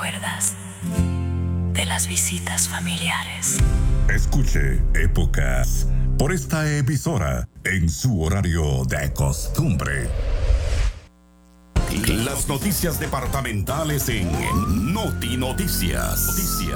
acuerdas de las visitas familiares. Escuche Épocas por esta emisora en su horario de costumbre. Las noticias departamentales en Noti Noticias.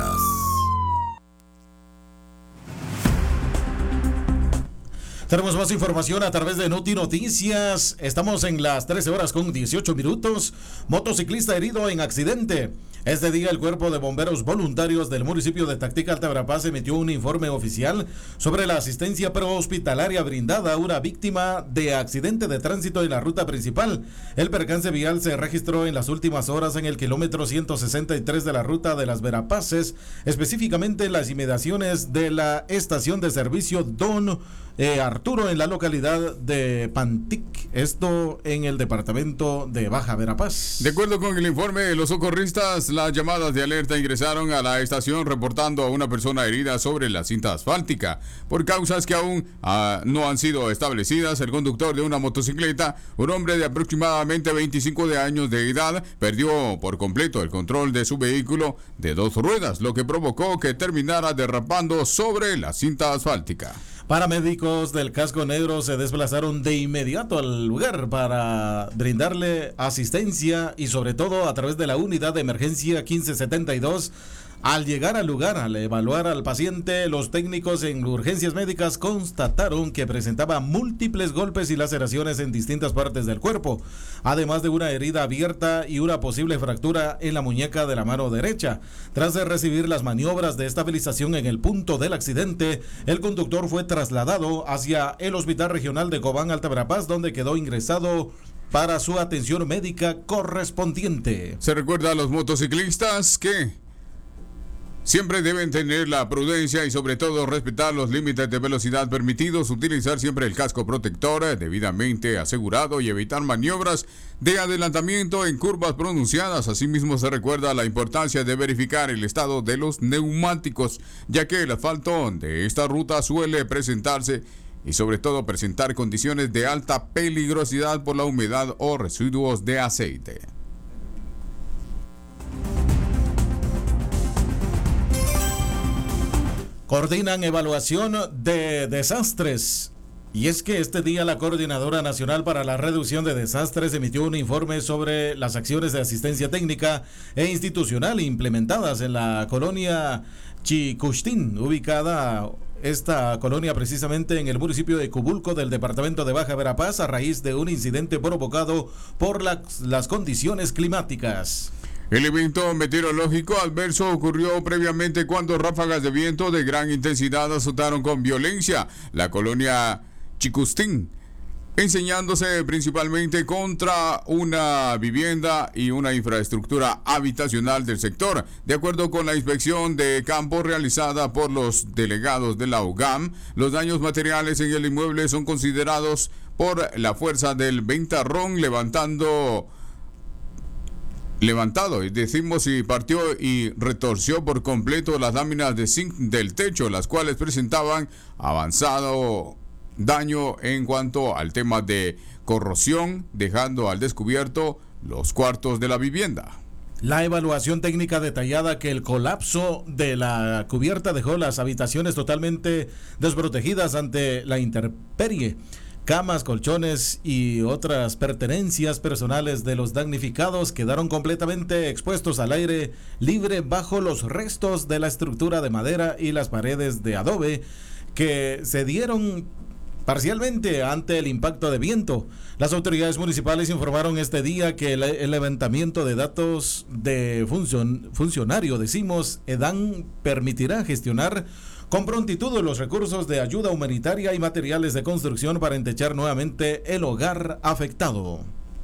Tenemos más información a través de Noti Noticias. Estamos en las 13 horas con 18 minutos. Motociclista herido en accidente. Este día el Cuerpo de Bomberos Voluntarios del municipio de Tactica, Alta Verapaz, emitió un informe oficial sobre la asistencia prehospitalaria brindada a una víctima de accidente de tránsito en la ruta principal. El percance vial se registró en las últimas horas en el kilómetro 163 de la ruta de las Verapaces, específicamente en las inmediaciones de la estación de servicio Don Arturo en la localidad de Pantic, esto en el departamento de Baja Verapaz. De acuerdo con el informe, los socorristas, las llamadas de alerta ingresaron a la estación reportando a una persona herida sobre la cinta asfáltica. Por causas que aún no han sido establecidas, el conductor de una motocicleta, un hombre de aproximadamente 25 años de edad, perdió por completo el control de su vehículo de 2 ruedas, lo que provocó que terminara derrapando sobre la cinta asfáltica. Paramédicos del Casco Negro se desplazaron de inmediato al lugar para brindarle asistencia y sobre todo a través de la unidad de emergencia 1572. Al llegar al lugar, al evaluar al paciente, los técnicos en urgencias médicas constataron que presentaba múltiples golpes y laceraciones en distintas partes del cuerpo, además de una herida abierta y una posible fractura en la muñeca de la mano derecha. Tras recibir las maniobras de estabilización en el punto del accidente, el conductor fue trasladado hacia el Hospital Regional de Cobán, Alta Verapaz, donde quedó ingresado para su atención médica correspondiente. Se recuerda a los motociclistas que siempre deben tener la prudencia y sobre todo respetar los límites de velocidad permitidos, utilizar siempre el casco protector debidamente asegurado y evitar maniobras de adelantamiento en curvas pronunciadas. Asimismo se recuerda la importancia de verificar el estado de los neumáticos, ya que el asfalto de esta ruta suele presentarse y sobre todo presentar condiciones de alta peligrosidad por la humedad o residuos de aceite. Coordinan evaluación de desastres. Y es que este día la Coordinadora Nacional para la Reducción de Desastres emitió un informe sobre las acciones de asistencia técnica e institucional implementadas en la colonia Chicustín, ubicada esta colonia precisamente en el municipio de Cubulco del departamento de Baja Verapaz, a raíz de un incidente provocado por las condiciones climáticas. El evento meteorológico adverso ocurrió previamente cuando ráfagas de viento de gran intensidad azotaron con violencia la colonia Chicustín, enseñándose principalmente contra una vivienda y una infraestructura habitacional del sector. De acuerdo con la inspección de campo realizada por los delegados de la UGAM, los daños materiales en el inmueble son considerados por la fuerza del ventarrón levantado, y decimos, y partió y retorció por completo las láminas de zinc del techo, las cuales presentaban avanzado daño en cuanto al tema de corrosión, dejando al descubierto los cuartos de la vivienda. La evaluación técnica detallada que el colapso de la cubierta dejó las habitaciones totalmente desprotegidas ante la intemperie. Camas, colchones y otras pertenencias personales de los damnificados quedaron completamente expuestos al aire libre bajo los restos de la estructura de madera y las paredes de adobe que se dieron parcialmente ante el impacto de viento. Las autoridades municipales informaron este día que el levantamiento de datos de funcionario, decimos, EDAN, permitirá gestionar con prontitud los recursos de ayuda humanitaria y materiales de construcción para entechar nuevamente el hogar afectado.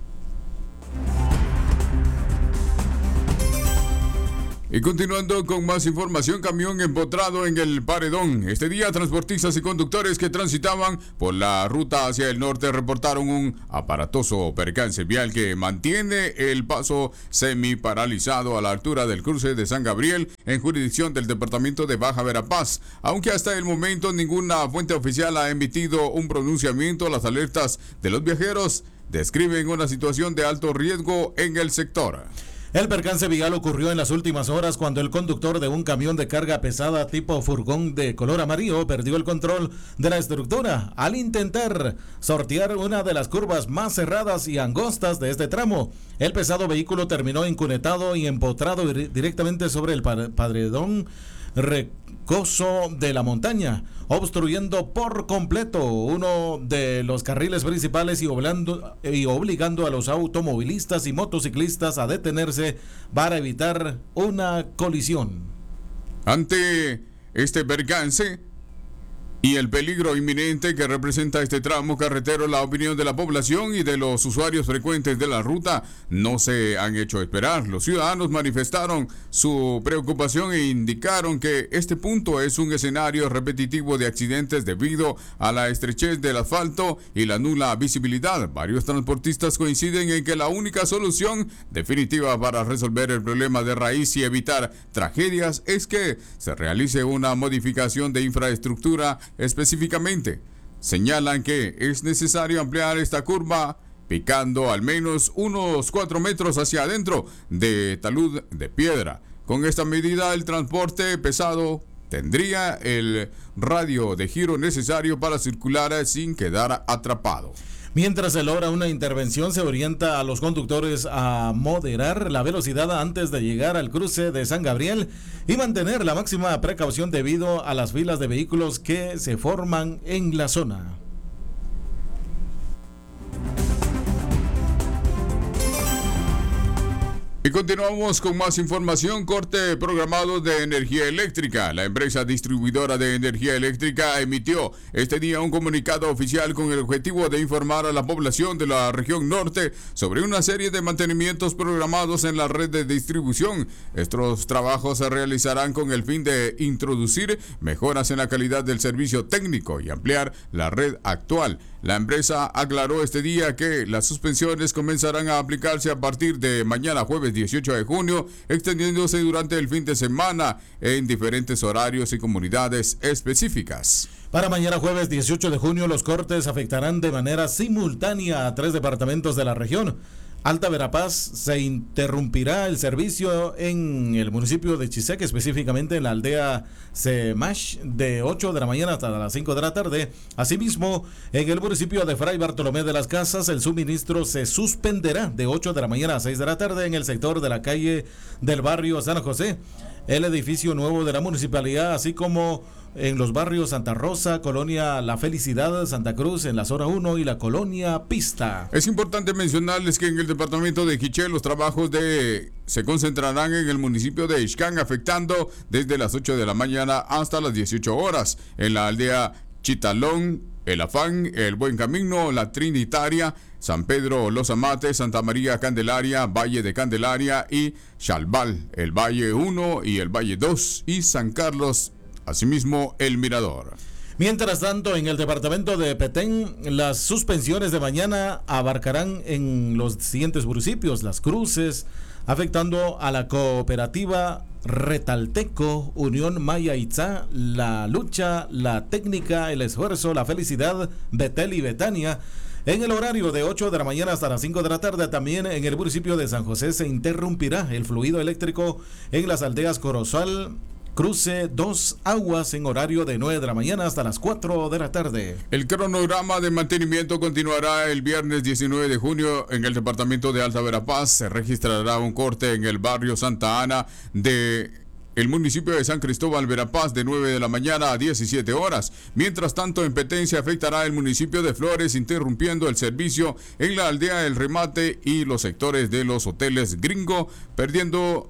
Y continuando con más información, camión empotrado en el paredón. Este día, transportistas y conductores que transitaban por la ruta hacia el norte reportaron un aparatoso percance vial que mantiene el paso semi-paralizado a la altura del cruce de San Gabriel en jurisdicción del departamento de Baja Verapaz. Aunque hasta el momento ninguna fuente oficial ha emitido un pronunciamiento, las alertas de los viajeros describen una situación de alto riesgo en el sector. El percance vial ocurrió en las últimas horas cuando el conductor de un camión de carga pesada tipo furgón de color amarillo perdió el control de la estructura al intentar sortear una de las curvas más cerradas y angostas de este tramo. El pesado vehículo terminó incunetado y empotrado directamente sobre el padredón recoso de la montaña, obstruyendo por completo uno de los carriles principales y obligando a los automovilistas y motociclistas a detenerse para evitar una colisión. Ante este percance y el peligro inminente que representa este tramo carretero, la opinión de la población y de los usuarios frecuentes de la ruta no se han hecho esperar. Los ciudadanos manifestaron su preocupación e indicaron que este punto es un escenario repetitivo de accidentes debido a la estrechez del asfalto y la nula visibilidad. Varios transportistas coinciden en que la única solución definitiva para resolver el problema de raíz y evitar tragedias es que se realice una modificación de infraestructura. Específicamente, señalan que es necesario ampliar esta curva picando al menos unos 4 metros hacia adentro de talud de piedra. Con esta medida, el transporte pesado tendría el radio de giro necesario para circular sin quedar atrapado. Mientras se logra una intervención, se orienta a los conductores a moderar la velocidad antes de llegar al cruce de San Gabriel y mantener la máxima precaución debido a las filas de vehículos que se forman en la zona. Y continuamos con más información. Corte programado de energía eléctrica. La empresa distribuidora de energía eléctrica emitió este día un comunicado oficial con el objetivo de informar a la población de la región norte sobre una serie de mantenimientos programados en la red de distribución. Estos trabajos se realizarán con el fin de introducir mejoras en la calidad del servicio técnico y ampliar la red actual. La empresa aclaró este día que las suspensiones comenzarán a aplicarse a partir de mañana jueves 18 de junio, extendiéndose durante el fin de semana en diferentes horarios y comunidades específicas. Para mañana jueves 18 de junio, los cortes afectarán de manera simultánea a 3 departamentos de la región. Alta Verapaz, se interrumpirá el servicio en el municipio de Chisec, específicamente en la aldea Semash, de 8 de la mañana hasta las 5 de la tarde. Asimismo, en el municipio de Fray Bartolomé de las Casas, el suministro se suspenderá de 8 de la mañana a 6 de la tarde en el sector de la calle del barrio San José, el edificio nuevo de la municipalidad, así como en los barrios Santa Rosa, Colonia La Felicidad, Santa Cruz en la zona 1 y la Colonia Pista. Es importante mencionarles que en el departamento de Quiché los trabajos se concentrarán en el municipio de Ixcán, afectando desde las 8 de la mañana hasta las 18 horas. En la aldea Chitalón, El Afán, El Buen Camino, La Trinitaria, San Pedro Los Amates, Santa María Candelaria, Valle de Candelaria y Chalbal, el Valle 1 y el Valle 2 y San Carlos. Asimismo, El Mirador. Mientras tanto, en el departamento de Petén, las suspensiones de mañana abarcarán en los siguientes municipios: Las Cruces, afectando a la cooperativa Retalteco, Unión Maya Itzá, La Lucha, La Técnica, El Esfuerzo, La Felicidad, Betel y Betania. En el horario de 8 de la mañana hasta las 5 de la tarde, también en el municipio de San José se interrumpirá el fluido eléctrico en las aldeas Corozal, Cruce, Dos Aguas, en horario de 9 de la mañana hasta las 4 de la tarde. El cronograma de mantenimiento continuará el viernes 19 de junio en el departamento de Alta Verapaz. Se registrará un corte en el barrio Santa Ana de el municipio de San Cristóbal Verapaz de 9 de la mañana a 17 horas. Mientras tanto, en Petén se afectará el municipio de Flores, interrumpiendo el servicio en la aldea El Remate y los sectores de los hoteles Gringo Perdido,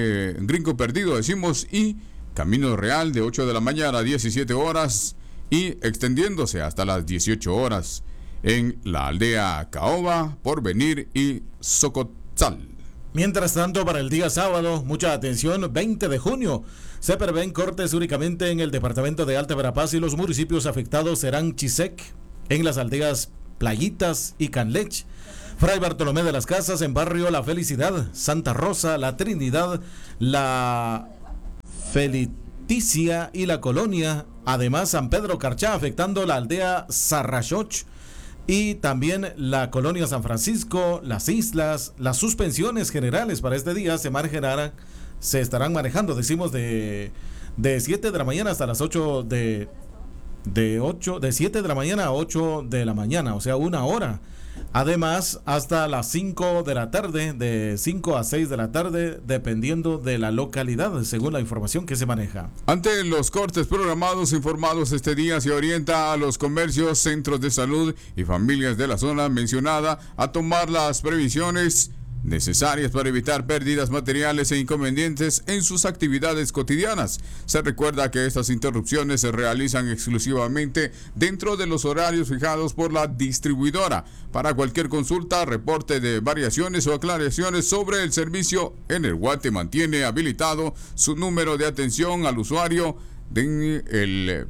y Camino Real de 8 de la mañana a 17 horas y extendiéndose hasta las 18 horas en la aldea Caoba, Porvenir y Socotzal. Mientras tanto, para el día sábado, mucha atención, 20 de junio, se prevén cortes únicamente en el departamento de Alta Verapaz y los municipios afectados serán Chisec, en las aldeas Playitas y Canlech, Fray Bartolomé de las Casas, en barrio La Felicidad, Santa Rosa, La Trinidad, La Feliticia y La Colonia, además San Pedro Carchá, afectando la aldea Sarrachoch y también la colonia San Francisco, las islas, las suspensiones generales para este día se estarán manejando, decimos, de 7 de la mañana hasta las 8 de 7 de la mañana a 8 de la mañana, o sea, 1 hora. Además, hasta las 5 de la tarde, de 5 a 6 de la tarde, dependiendo de la localidad, según la información que se maneja. Ante los cortes programados informados este día, se orienta a los comercios, centros de salud y familias de la zona mencionada a tomar las previsiones necesarias para evitar pérdidas materiales e inconvenientes en sus actividades cotidianas. Se recuerda que estas interrupciones se realizan exclusivamente dentro de los horarios fijados por la distribuidora. Para cualquier consulta, reporte de variaciones o aclaraciones sobre el servicio, Energuate mantiene habilitado su número de atención al usuario den el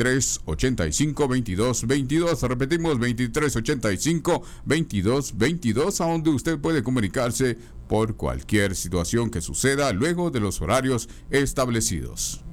2385-2222, repetimos 2385-2222, a donde usted puede comunicarse por cualquier situación que suceda luego de los horarios establecidos.